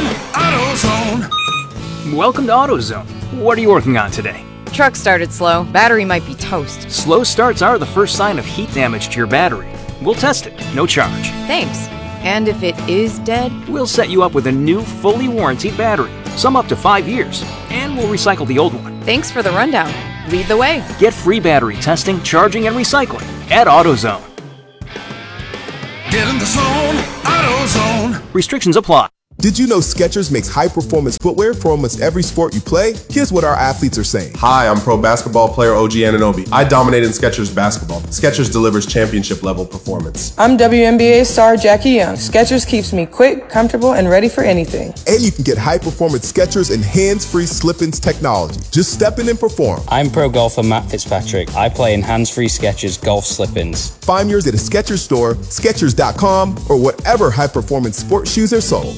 AutoZone. Welcome to AutoZone. What are you working on today? Truck started slow. Battery might be toast. Slow starts are the first sign of heat damage to your battery. We'll test it, no charge. Thanks. And if it is dead, We'll set you up with a new, fully warranted battery, some up to 5 years, and we'll recycle the old one. thanks for the rundown. Lead the way. Get free battery testing, charging, and recycling at AutoZone. Get in the zone, AutoZone. Restrictions apply. Did you know Skechers makes high-performance footwear for almost every sport you play? Here's what our athletes are saying. Hi, I'm pro basketball player OG Anunoby. I dominate in Skechers basketball. Skechers delivers championship-level performance. I'm WNBA star Jackie Young. Skechers keeps me quick, comfortable, and ready for anything. And you can get high-performance Skechers and hands-free slip-ins technology. Just step in and perform. I'm pro golfer Matt Fitzpatrick. I play in hands-free Skechers golf slip-ins. Find yours at a Skechers store, Skechers.com, or whatever high-performance sports shoes are sold.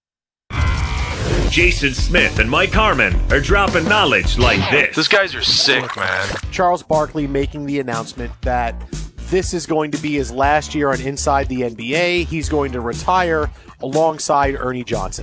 Jason Smith and Mike Harmon are dropping knowledge like this. These guys are sick, man. Charles Barkley making the announcement that this is going to be his last year on Inside the NBA. He's going to retire alongside Ernie Johnson.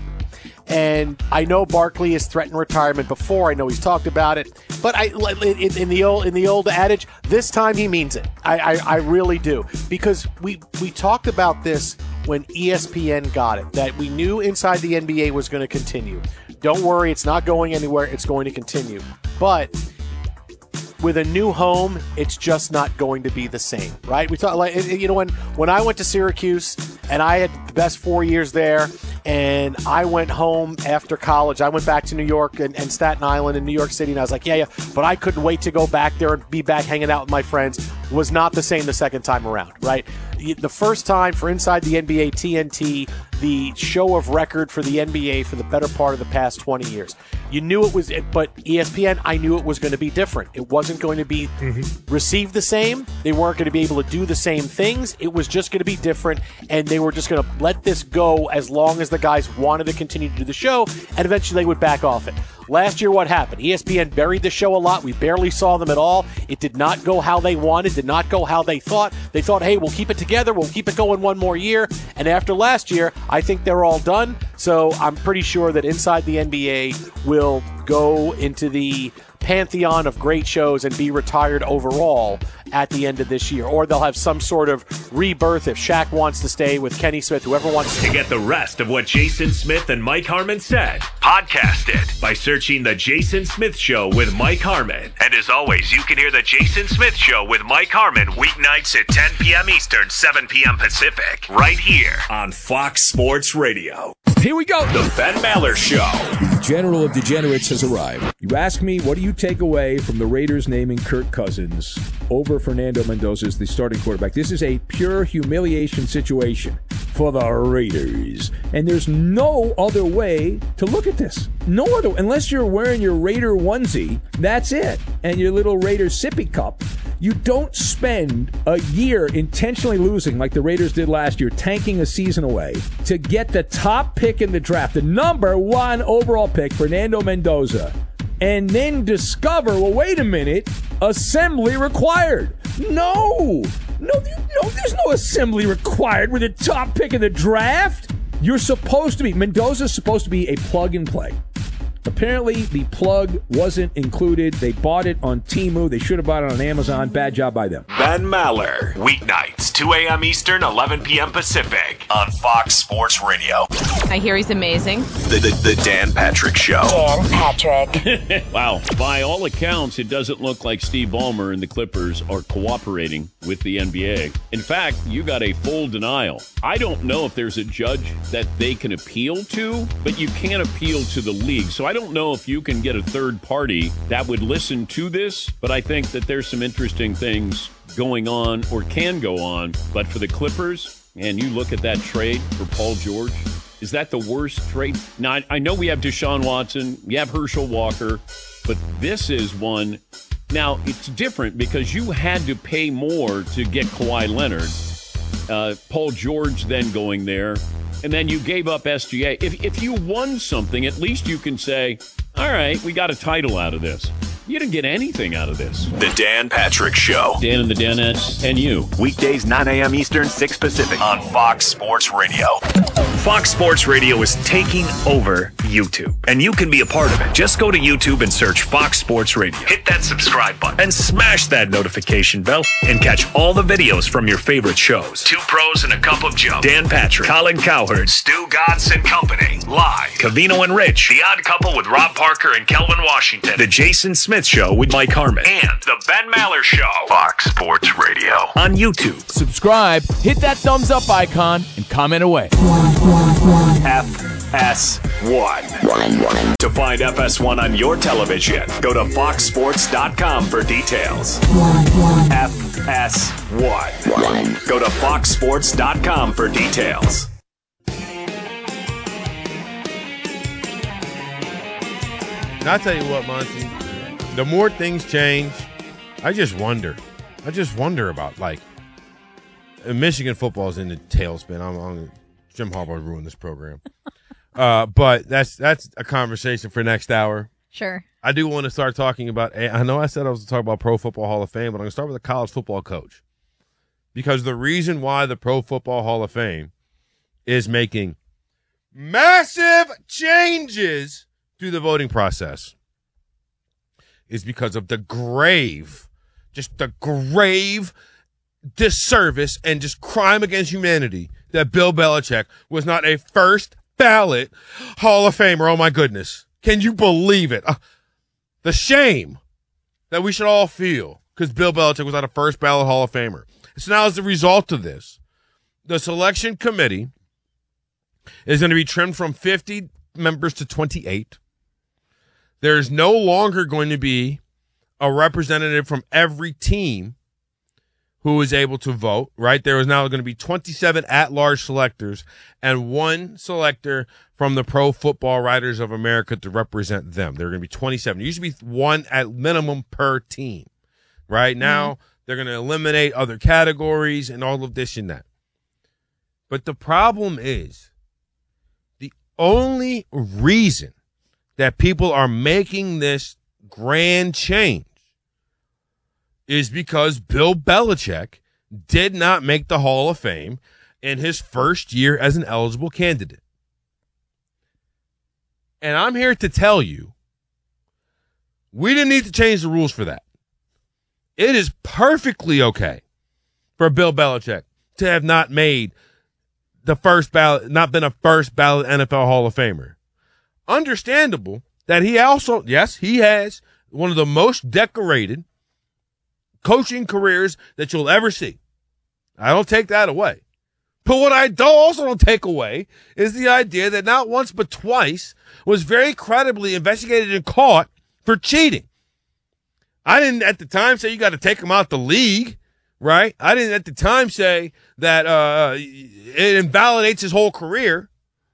And I know Barkley has threatened retirement before. I know he's talked about it. But in the old adage, this time he means it. I really do. Because we talked about this when ESPN got it, that we knew Inside the NBA was going to continue. Don't worry, it's not going anywhere. It's going to continue. But with a new home, it's just not going to be the same, right? We thought, when I went to Syracuse and I had the best 4 years there, and I went home after college. I went back to New York and Staten Island and New York City, and I was like, yeah, but I couldn't wait to go back there and be back hanging out with my friends. Was not the same the second time around, right? The first time for Inside the NBA TNT, the show of record for the NBA for the better part of the past 20 years. You knew it was, but ESPN, I knew it was going to be different. It wasn't going to be received the same. They weren't going to be able to do the same things. It was just going to be different, and they were just going to let this go as long as the guys wanted to continue to do the show, and eventually they would back off it. Last year, what happened? ESPN buried the show a lot. We barely saw them at all. It did not go how they wanted, did not go how they thought. They thought, hey, we'll keep it together. We'll keep it going one more year. And after last year, I think they're all done. So I'm pretty sure that Inside the NBA will go into the pantheon of great shows and be retired overall at the end of this year. Or they'll have some sort of rebirth if Shaq wants to stay with Kenny Smith, whoever wants to. Get the rest of what Jason Smith and Mike Harmon said, podcast it by searching The Jason Smith Show with Mike Harmon. And as always, you can hear The Jason Smith Show with Mike Harmon weeknights at 10 p.m. Eastern, 7 p.m. Pacific, right here on Fox Sports Radio. Here we go. The Ben Maller Show. The General of Degenerates has arrived. You ask me, what do you take away from the Raiders naming Kirk Cousins over Fernando Mendoza as the starting quarterback? This is a pure humiliation situation for the Raiders. And there's no other way to look at this. No other, unless you're wearing your Raider onesie, that's it. And your little Raider sippy cup. You don't spend a year intentionally losing like the Raiders did last year, tanking a season away, to get the top pick in the draft, the number 1 overall pick, Fernando Mendoza, and then discover, well, wait a minute, assembly required. No, there's no assembly required with the top pick in the draft. You're supposed to be, Mendoza's supposed to be a plug and play. Apparently, the plug wasn't included. They bought it on Temu. They should have bought it on Amazon. Bad job by them. Ben Maller, weeknights, 2 a.m. Eastern, 11 p.m. Pacific, on Fox Sports Radio. I hear he's amazing. The Dan Patrick Show. Dan Patrick. Wow. By all accounts, it doesn't look like Steve Ballmer and the Clippers are cooperating with the NBA. In fact, you got a full denial. I don't know if there's a judge that they can appeal to, but you can't appeal to the league. So I don't know if you can get a third party that would listen to this, but I think that there's some interesting things going on or can go on. But for the Clippers, and you look at that trade for Paul George, is that the worst trade? Now, I know we have Deshaun Watson, we have Herschel Walker, but this is one. Now, it's different because you had to pay more to get Kawhi Leonard. Paul George then going there. And then you gave up SGA. If you won something, at least you can say, all right, we got a title out of this. You didn't get anything out of this. The Dan Patrick Show. Dan and the Danettes and you. Weekdays, 9 a.m. Eastern, 6 Pacific, on Fox Sports Radio. Fox Sports Radio is taking over YouTube, and you can be a part of it. Just go to YouTube and search Fox Sports Radio. Hit that subscribe button and smash that notification bell and catch all the videos from your favorite shows. Two Pros and a Cup of Joe. Dan Patrick, Colin Cowherd, Stu Gatz and Company. Live. Covino and Rich. The Odd Couple with Rob Parker and Kelvin Washington. The Jason Smith Show with Mike Harmon. And The Ben Maller Show. Fox Sports Radio. On YouTube. Subscribe, hit that thumbs up icon, and comment away. FS1. To find FS1 on your television, go to foxsports.com for details. FS1. Go to foxsports.com for details. And I'll tell you what, Monty, the more things change, I just wonder about, like, Michigan football is in the tailspin. Jim Harbaugh ruined this program. But that's a conversation for next hour. Sure. I do want to start talking about, I know I said I was going to talk about Pro Football Hall of Fame, but I'm going to start with a college football coach. Because the reason why the Pro Football Hall of Fame is making massive changes to the voting process is because of the grave disservice and just crime against humanity that Bill Belichick was not a first ballot Hall of Famer. Oh my goodness. Can you believe it? The shame that we should all feel because Bill Belichick was not a first ballot Hall of Famer. So now as a result of this, the selection committee is going to be trimmed from 50 members to 28. There's no longer going to be a representative from every team who is able to vote, right? There is now going to be 27 at-large selectors and one selector from the Pro Football Writers of America to represent them. There are going to be 27. There used to be one at minimum per team, right? Now they're going to eliminate other categories and all of this and that. But the problem is the only reason that people are making this grand change is because Bill Belichick did not make the Hall of Fame in his first year as an eligible candidate. And I'm here to tell you, we didn't need to change the rules for that. It is perfectly okay for Bill Belichick to have not made the first ballot, not been a first ballot NFL Hall of Famer. Understandable that he also, yes, he has one of the most decorated coaching careers that you'll ever see. I don't take that away. But what I also don't take away is the idea that not once but twice was very credibly investigated and caught for cheating. I didn't at the time say you got to take him out the league, right? I didn't at the time say that it invalidates his whole career.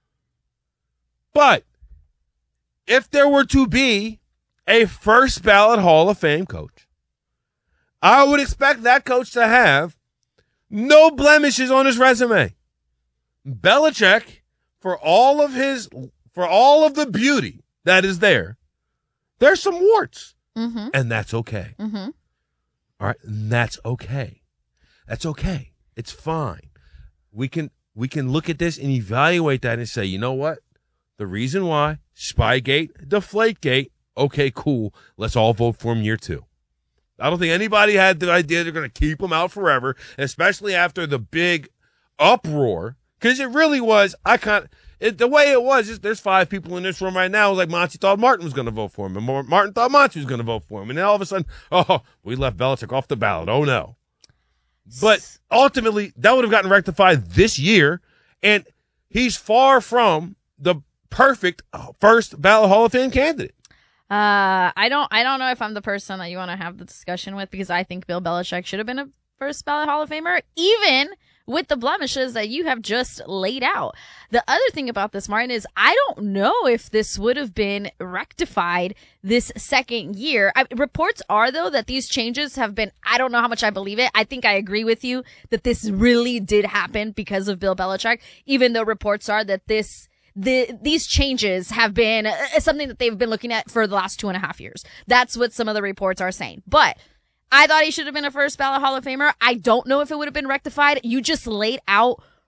But if there were to be a first ballot Hall of Fame coach, I would expect that coach to have no blemishes on his resume. Belichick, for all of the beauty that is there, there's some warts. Mm-hmm. And that's okay. Mm-hmm. All right. And that's okay. That's okay. It's fine. We can look at this and evaluate that and say, you know what? The reason why, Spygate, Deflategate, okay, cool. Let's all vote for him year 2. I don't think anybody had the idea they're going to keep him out forever, especially after the big uproar. Because it really was, the way it was, there's 5 people in this room right now. It was like Monty thought Martin was going to vote for him, and Martin thought Monty was going to vote for him. And then all of a sudden, we left Belichick off the ballot. Oh, no. But ultimately, that would have gotten rectified this year, and he's far from the perfect first ballot Hall of Fame candidate. I don't know if I'm the person that you want to have the discussion with, because I think Bill Belichick should have been a first ballot Hall of Famer, even with the blemishes that you have just laid out. The other thing about this, Martin, is I don't know if this would have been rectified this second year. Reports are, though, that these changes have been, I don't know how much I believe it. I think I agree with you that this really did happen because of Bill Belichick, even though reports are that these changes have been something that they've been looking at for the last 2.5 years. That's what some of the reports are saying. But I thought he should have been a first ballot Hall of Famer. I don't know if it would have been rectified. You just laid out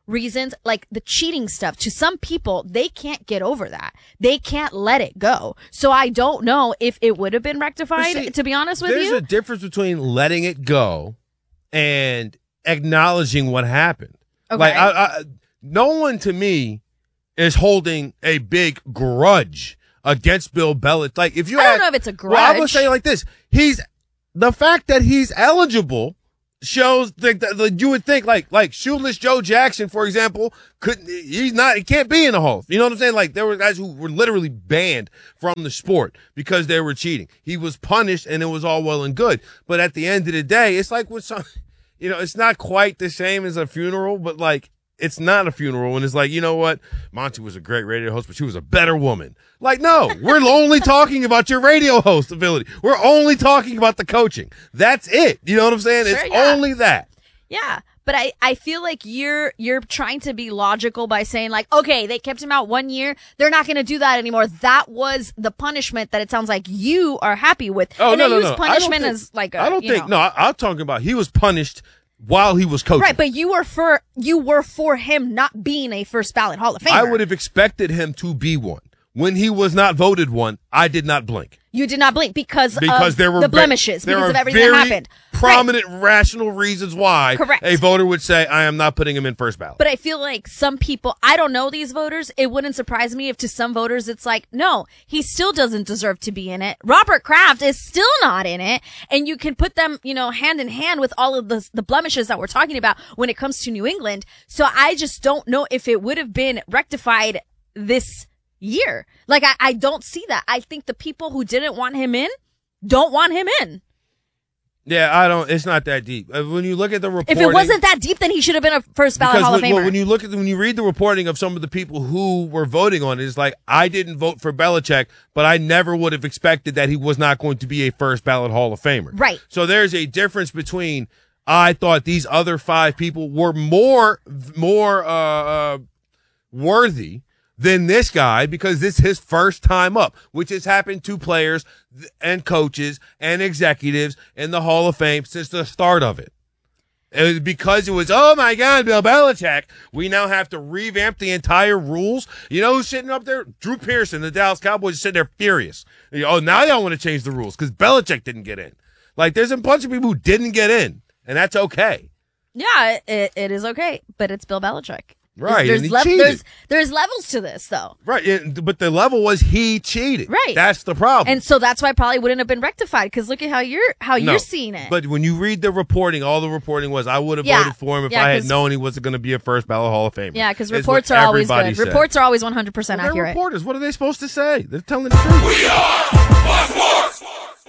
reasons, like the cheating stuff, to some people, they can't get over that. They can't let it go. So I don't know if it would have been rectified, to be honest with There's you. a difference between letting it go and acknowledging what happened. Okay. Like, no one to me is holding a big grudge against Bill Belichick. Like, if you I don't know if it's a grudge. Well, I would say it like this. The fact that he's eligible shows that you would think like Shoeless Joe Jackson, for example, he can't be in the Hall. You know what I'm saying? Like, there were guys who were literally banned from the sport because they were cheating. He was punished and it was all well and good. But at the end of the day, it's like with some, it's not quite the same as a funeral, but like, it's not a funeral. And it's like, you know what? Monty was a great radio host, but she was a better woman. Like, no, we're only talking about your radio host ability. We're only talking about the coaching. That's it. You know what I'm saying? Sure, it's only that. Yeah. But I feel like you're trying to be logical by saying like, okay, they kept him out 1 year. They're not going to do that anymore. That was the punishment that it sounds like you are happy with. Oh, and no. punishment as like I'm talking about he was punished while he was coaching. Right, but you were for him not being a first ballot Hall of Famer. I would have expected him to be one. When he was not voted one, I did not blink. You did not blink because there were the blemishes, because of everything that happened. Prominent, rational reasons why a voter would say, I am not putting him in first ballot. But I feel like some people, I don't know these voters. It wouldn't surprise me if to some voters it's like, no, he still doesn't deserve to be in it. Robert Kraft is still not in it. And you can put them, hand in hand with all of the blemishes that we're talking about when it comes to New England. So I just don't know if it would have been rectified this year. Like, I don't see that. I think the people who didn't want him in don't want him in. Yeah, it's not that deep. When you look at the reporting. If it wasn't that deep, then he should have been a first ballot Hall of Famer. When you read the reporting of some of the people who were voting on it, it's like, I didn't vote for Belichick, but I never would have expected that he was not going to be a first ballot Hall of Famer. Right. So there's a difference between, I thought these other 5 people were more worthy than this guy because this is his first time up, which has happened to players and coaches and executives in the Hall of Fame since the start of it. It was because it was, oh my God, Bill Belichick. We now have to revamp the entire rules. You know who's sitting up there? Drew Pearson, the Dallas Cowboys, is sitting there furious. Oh, now y'all want to change the rules because Belichick didn't get in. Like, there's a bunch of people who didn't get in, and that's okay. Yeah, it is okay, but it's Bill Belichick. Right, there's and he cheated. There's levels to this, though. Right, but the level was he cheated. Right, that's the problem. And so that's why it probably wouldn't have been rectified because look at how you're seeing it. But when you read the reporting, all the reporting was I would have voted for him if I had known he wasn't going to be a first ballot Hall of Famer. Yeah, because reports are always good. Said. Reports are always 100% they're accurate. Reporters, what are they supposed to say? They're telling the truth. We are sports.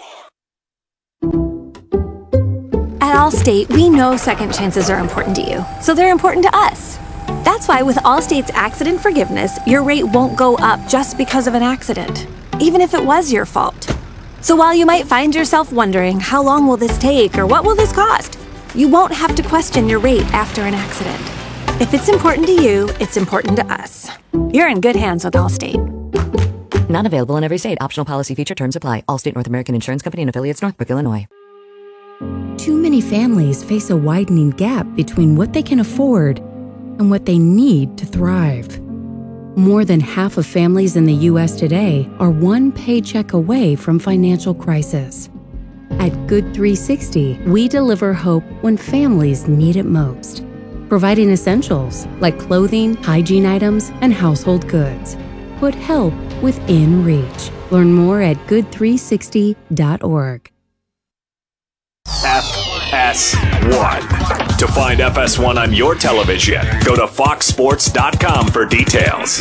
At Allstate, we know second chances are important to you, so they're important to us. That's why with Allstate's accident forgiveness, your rate won't go up just because of an accident, even if it was your fault. So while you might find yourself wondering, how long will this take or what will this cost? You won't have to question your rate after an accident. If it's important to you, it's important to us. You're in good hands with Allstate. Not available in every state. Optional policy feature terms apply. Allstate North American Insurance Company and affiliates, Northbrook, Illinois. Too many families face a widening gap between what they can afford and what they need to thrive. More than half of families in the U.S. today are one paycheck away from financial crisis. At Good 360, we deliver hope when families need it most, providing essentials like clothing, hygiene items, and household goods. Put help within reach. Learn more at good360.org. FS1. To find FS1 on your television, go to foxsports.com for details.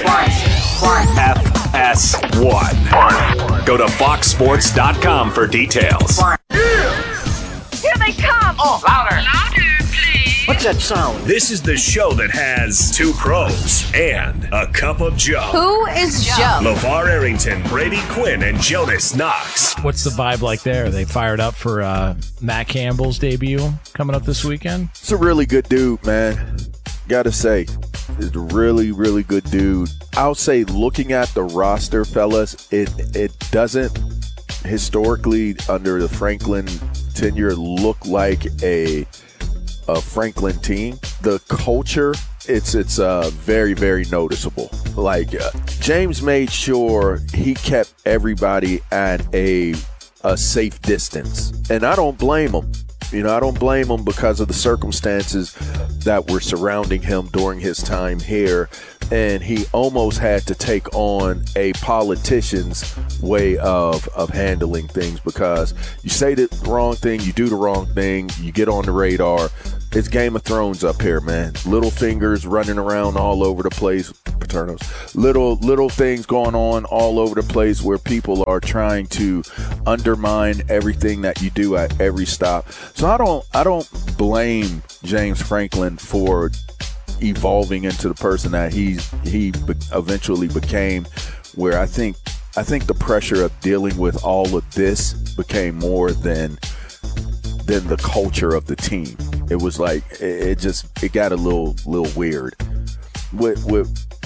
FS1. Go to foxsports.com for details. Here they come! Oh, louder! Louder, please! What's that sound? This is the show that has 2 pros and a cup of Joe. Who is Joe? LeVar Arrington, Brady Quinn, and Jonas Knox. What's the vibe like there? Are they fired up for Matt Campbell's debut coming up this weekend? It's a really good dude, man. Gotta say, it's a really, really good dude. I'll say, looking at the roster, fellas, it doesn't historically under the Franklin tenure look like a Franklin team. The culture it's very, very noticeable. Like James made sure he kept everybody at a safe distance, and I don't blame him. I don't blame him because of the circumstances that were surrounding him during his time here, and he almost had to take on a politician's way of handling things, because you say the wrong thing, you do the wrong thing, you get on the radar. It's Game of Thrones up here, man. Little fingers running around all over the place. Paternos. Little things going on all over the place where people are trying to undermine everything that you do at every stop. So I don't blame James Franklin for evolving into the person that he eventually became, where I think the pressure of dealing with all of this became more than the culture of the team. It was like it got a little weird. With